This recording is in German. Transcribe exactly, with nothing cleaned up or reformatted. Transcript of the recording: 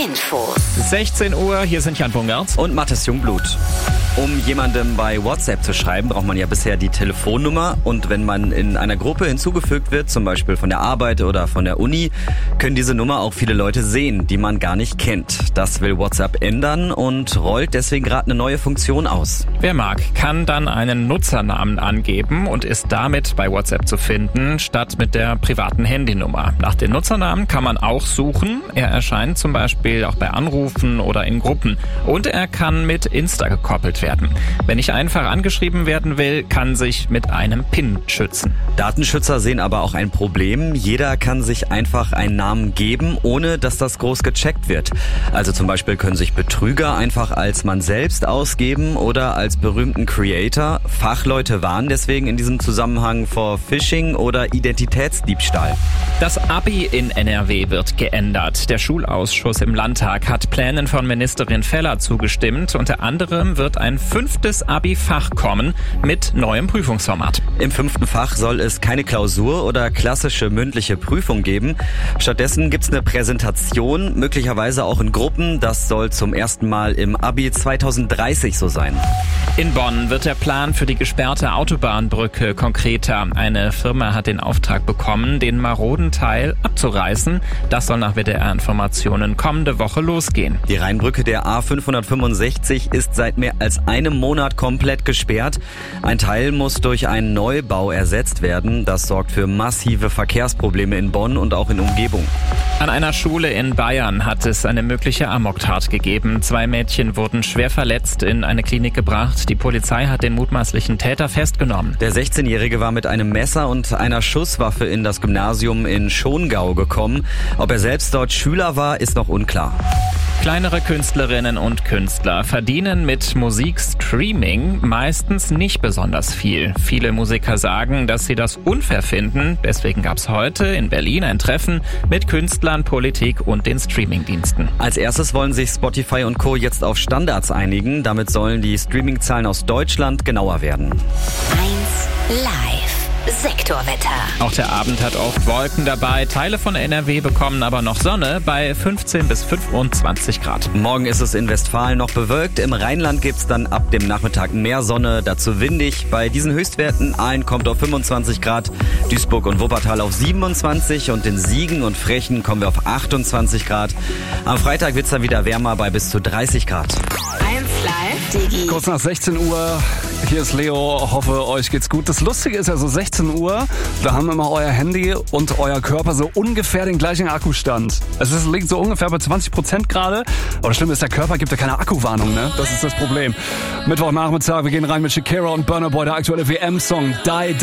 Infos. sechzehn Uhr, hier sind Jan Bungert und Mathis Jungblut. Um jemandem bei WhatsApp zu schreiben, braucht man ja bisher die Telefonnummer. Und wenn man in einer Gruppe hinzugefügt wird, zum Beispiel von der Arbeit oder von der Uni, können diese Nummer auch viele Leute sehen, die man gar nicht kennt. Das will WhatsApp ändern und rollt deswegen gerade eine neue Funktion aus. Wer mag, kann dann einen Nutzernamen angeben und ist damit bei WhatsApp zu finden, statt mit der privaten Handynummer. Nach den Nutzernamen kann man auch suchen. Er erscheint zum Beispiel auch bei Anrufen oder in Gruppen. Und er kann mit Insta gekoppelt werden. Wenn ich einfach angeschrieben werden will, kann sich mit einem PIN schützen. Datenschützer sehen aber auch ein Problem. Jeder kann sich einfach einen Namen geben, ohne dass das groß gecheckt wird. Also zum Beispiel können sich Betrüger einfach als man selbst ausgeben oder als berühmten Creator. Fachleute warnen deswegen in diesem Zusammenhang vor Phishing oder Identitätsdiebstahl. Das Abi in N R W wird geändert. Der Schulausschuss im Landtag hat Plänen von Ministerin Feller zugestimmt. Unter anderem wird ein fünftes Abi-Fach kommen mit neuem Prüfungsformat. Im fünften Fach soll es keine Klausur oder klassische mündliche Prüfung geben. Stattdessen gibt's eine Präsentation, möglicherweise auch in Gruppen. Das soll zum ersten Mal im Abi zwanzig dreißig so sein. In Bonn wird der Plan für die gesperrte Autobahnbrücke konkreter. Eine Firma hat den Auftrag bekommen, den maroden Teil abzureißen. Das soll nach W D R-Informationen kommende Woche losgehen. Die Rheinbrücke der A fünfhundertfünfundsechzig ist seit mehr als einem Monat komplett gesperrt. Ein Teil muss durch einen Neubau ersetzt werden. Das sorgt für massive Verkehrsprobleme in Bonn und auch in Umgebung. An einer Schule in Bayern hat es eine mögliche Amoktat gegeben. Zwei Mädchen wurden schwer verletzt in eine Klinik gebracht. Die Polizei hat den mutmaßlichen Täter festgenommen. Der sechzehnjährige war mit einem Messer und einer Schusswaffe in das Gymnasium in Schongau gekommen. Ob er selbst dort Schüler war, ist noch unklar. Kleinere Künstlerinnen und Künstler verdienen mit Musikstreaming meistens nicht besonders viel. Viele Musiker sagen, dass sie das unfair finden. Deswegen gab es heute in Berlin ein Treffen mit Künstlern, Politik und den Streamingdiensten. Als erstes wollen sich Spotify und Co. jetzt auf Standards einigen. Damit sollen die Streamingzahlen aus Deutschland genauer werden. eins Live. Sektorwetter. Auch der Abend hat oft Wolken dabei. Teile von N R W bekommen aber noch Sonne bei fünfzehn bis fünfundzwanzig Grad. Morgen ist es in Westfalen noch bewölkt. Im Rheinland gibt's dann ab dem Nachmittag mehr Sonne, dazu windig. Bei diesen Höchstwerten Aalen kommt auf fünfundzwanzig Grad, Duisburg und Wuppertal auf siebenundzwanzig und in Siegen und Frechen kommen wir auf achtundzwanzig Grad. Am Freitag wird's dann wieder wärmer bei bis zu dreißig Grad. eins Live. Digi. Kurz nach sechzehn Uhr, hier ist Leo, hoffe euch geht's gut. Das Lustige ist ja so sechzehn Uhr, da haben immer euer Handy und euer Körper so ungefähr den gleichen Akkustand. Es ist, liegt so ungefähr bei zwanzig Prozent gerade, aber das Schlimme ist, der Körper gibt ja keine Akkuwarnung, ne? Das ist das Problem. Mittwochnachmittag, wir gehen rein mit Shakira und Burna Boy, der aktuelle W M-Song Die Die.